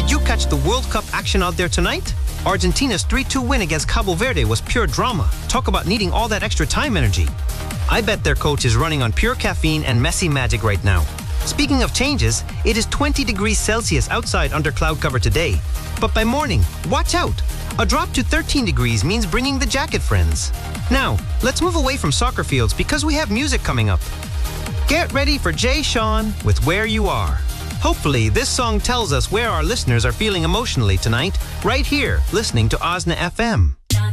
Did you catch the World Cup action out there tonight? Argentina's 3-2 win against Cabo Verde was pure drama. Talk about needing all that extra time energy. I bet their coach is running on pure caffeine and Messi magic right now. Speaking of changes, it is 20 degrees Celsius outside under cloud cover today. But by morning, watch out. A drop to 13 degrees means bringing the jacket, friends. Now, let's move away from soccer fields because we have music coming up. Get ready for Jay Sean with Where You Are. Hopefully, this song tells us where our listeners are feeling emotionally tonight, right here, listening to Osna FM.